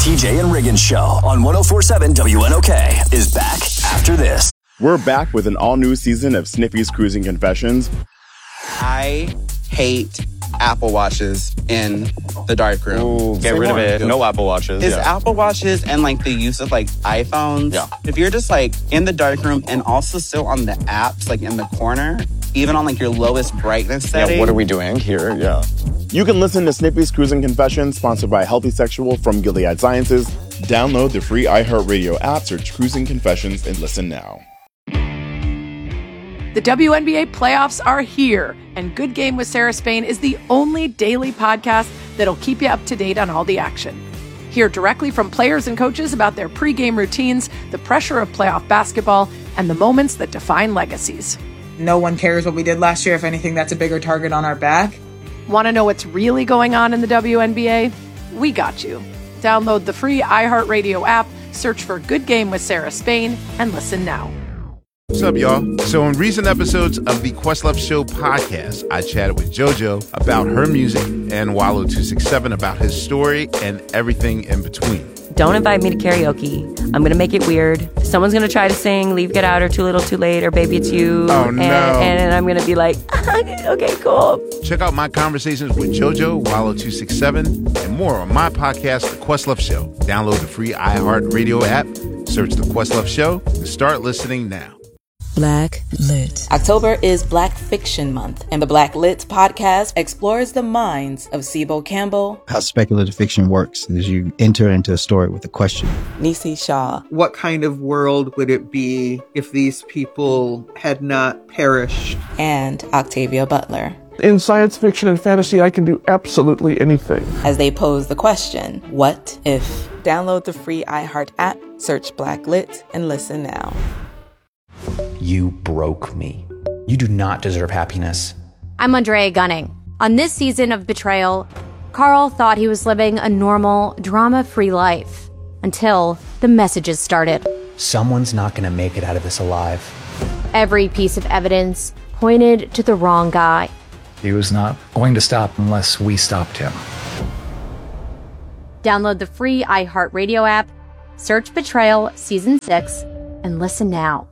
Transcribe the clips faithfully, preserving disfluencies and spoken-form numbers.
T J and Riggins Show on one oh four point seven W N O K is back after this. We're back with an all-new season of Snippy's Cruising Confessions. I hate Apple Watches in the darkroom. Ooh, get rid of it. No Apple Watches. It's yeah. Apple Watches and like the use of like iPhones. Yeah. If you're just like in the darkroom and also still on the apps, like in the corner, even on like your lowest brightness setting. Yeah, what are we doing here? Yeah. You can listen to Snippy's Cruising Confessions, sponsored by Healthy Sexual from Gilead Sciences. Download the free iHeartRadio app, search Cruising Confessions, and listen now. The W N B A playoffs are here, and Good Game with Sarah Spain is the only daily podcast that'll keep you up to date on all the action. Hear directly from players and coaches about their pregame routines, the pressure of playoff basketball, and the moments that define legacies. No one cares what we did last year. If anything, that's a bigger target on our back. Want to know what's really going on in the W N B A? We got you. Download the free iHeartRadio app, search for Good Game with Sarah Spain, and listen now. What's up, y'all? So in recent episodes of the Questlove Show podcast, I chatted with JoJo about her music and Wallow two six seven about his story and everything in between. Don't invite me to karaoke. I'm going to make it weird. Someone's going to try to sing Leave, Get Out, or Too Little, Too Late, or Baby It's You. Oh, no. And, and I'm going to be like, okay, cool. Check out my conversations with JoJo, Wallow two six seven, and more on my podcast, The Questlove Show. Download the free iHeartRadio app, search The Questlove Show, and start listening now. Black Lit. October is Black Fiction Month, and the Black Lit podcast explores the minds of Sibo Campbell. How speculative fiction works is you enter into a story with a question. Nisi Shaw. What kind of world would it be if these people had not perished? And Octavia Butler. In science fiction and fantasy, I can do absolutely anything. As they pose the question, what if? Download the free iHeart app, search Black Lit, and listen now. You broke me. You do not deserve happiness. I'm Andrea Gunning. On this season of Betrayal, Carl thought he was living a normal, drama-free life until the messages started. Someone's not going to make it out of this alive. Every piece of evidence pointed to the wrong guy. He was not going to stop unless we stopped him. Download the free iHeartRadio app, search Betrayal Season six, and listen now.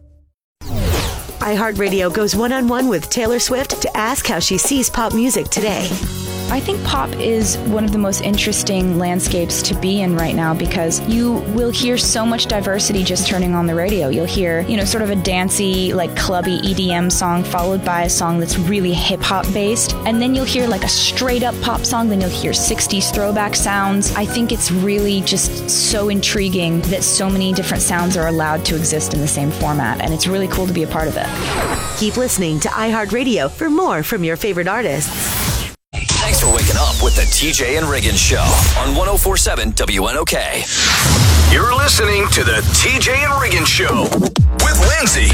iHeartRadio goes one-on-one with Taylor Swift to ask how she sees pop music today. I think pop is one of the most interesting landscapes to be in right now because you will hear so much diversity just turning on the radio. You'll hear, you know, sort of a dancey, like clubby E D M song followed by a song that's really hip-hop based. And then you'll hear like a straight-up pop song. Then you'll hear sixties throwback sounds. I think it's really just so intriguing that so many different sounds are allowed to exist in the same format. And it's really cool to be a part of it. Keep listening to iHeartRadio for more from your favorite artists. Thanks for waking up with the T J and Riggins Show on one oh four point seven W N O K. You're listening to the T J and Riggins Show with Lindsay.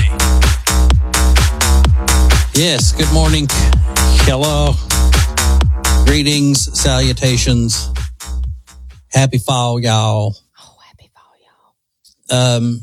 Yes, good morning. Hello. Greetings, salutations. Happy fall, y'all. Oh, happy fall, y'all. Um,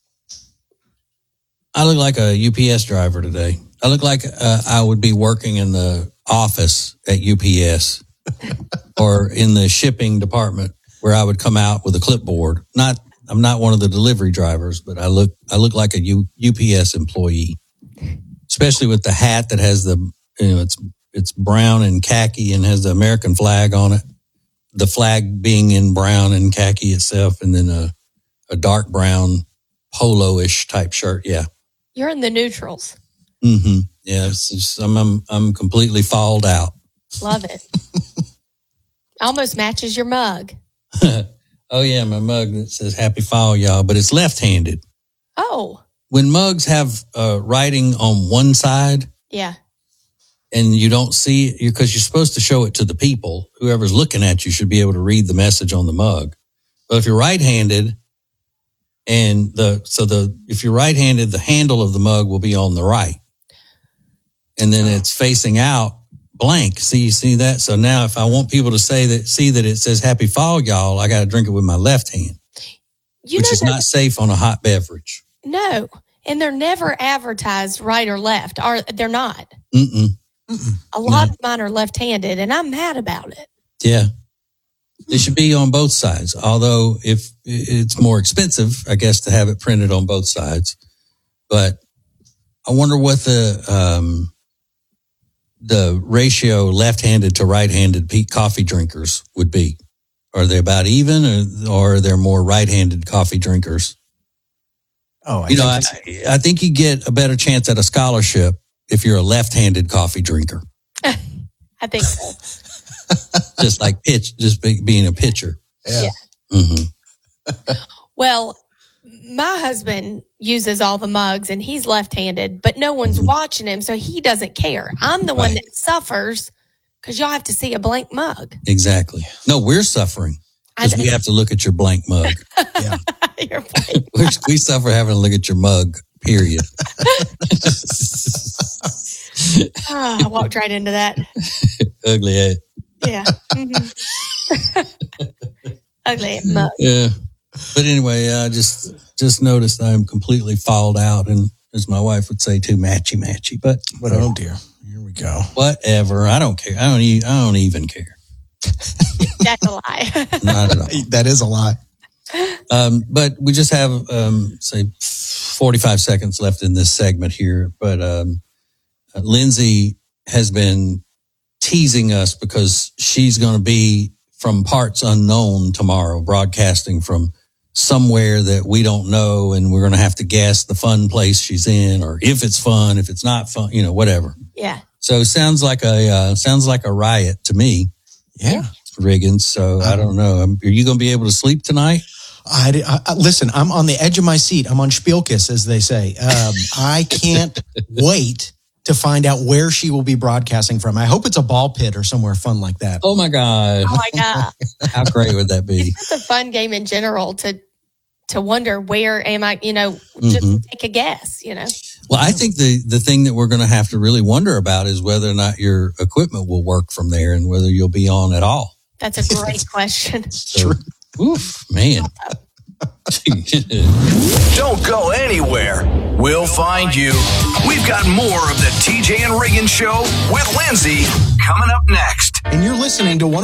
I look like a U P S driver today. I look like uh, I would be working in the office at U P S or in the shipping department where I would come out with a clipboard. Not, I'm not one of the delivery drivers, but I look, I look like a U, UPS employee, especially with the hat that has the, you know, it's, it's brown and khaki and has the American flag on it. The flag being in brown and khaki itself, and then a, a dark brown polo-ish type shirt. Yeah. You're in the neutrals. Mm-hmm. Yeah, it's just, I'm, I'm I'm completely falled out. Love it. Almost matches your mug. Oh yeah, my mug that says "Happy Fall, y'all," but it's left-handed. Oh. When mugs have uh, writing on one side, yeah, and you don't see it because you're supposed to show it to the people. Whoever's looking at you should be able to read the message on the mug. But if you're right-handed, and the so the if you're right-handed, the handle of the mug will be on the right. And then it's facing out blank. See, you see that? So now if I want people to say that, see that it says happy fall, y'all, I got to drink it with my left hand, you which is not safe on a hot beverage. No. And they're never advertised right or left. Are they're not. Mm-mm. A lot no. of mine are left-handed and I'm mad about it. Yeah. It should be on both sides. Although if it's more expensive, I guess, to have it printed on both sides. But I wonder what the um, the ratio left-handed to right-handed coffee drinkers would be. Are they about even, or, or are there more right-handed coffee drinkers? Oh, I you know, I, think I think you get a better chance at a scholarship if you're a left-handed coffee drinker. I think so. Just like pitch, just be, being a pitcher. Yeah. Mm-hmm. Well, my husband uses all the mugs and he's left-handed, but no one's watching him, so he doesn't care. I'm the one Right. that suffers because y'all have to see a blank mug. Exactly. No, we're suffering because we have to look at your blank mug. Yeah. Your blank we we suffer having to look at your mug, period. Oh, I walked right into that. Ugly head. Yeah. Mm-hmm. Ugly mug. Yeah. But anyway, I just just noticed I'm completely fouled out, and as my wife would say, too matchy matchy. But whatever. Oh dear, here we go. Whatever. I don't care. I don't. E- I don't even care. That's a lie. Not at all. That is a lie. Um, but we just have um, say forty-five seconds left in this segment here. But um, uh, Lindsay has been teasing us because she's going to be from parts unknown tomorrow, broadcasting from somewhere that we don't know, and we're going to have to guess the fun place she's in, or if it's fun, if it's not fun, you know, whatever. Yeah. So it sounds like a uh, sounds like a riot to me. Yeah, Riggins. So I don't know. Um, Are you going to be able to sleep tonight? I, I, listen, I'm on the edge of my seat. I'm on Spielkiss, as they say. Um, I can't wait to find out where she will be broadcasting from. I hope it's a ball pit or somewhere fun like that. Oh my God. Oh my God. How great would that be? It's a fun game in general to to wonder where am I, you know, just Mm-hmm. take a guess, you know. Well, I think the, the thing that we're going to have to really wonder about is whether or not your equipment will work from there and whether you'll be on at all. That's a great question. So, oof, man. Don't go anywhere. We'll find you. We've got more of the T J and Riggins Show with Lindsay coming up next. And you're listening to one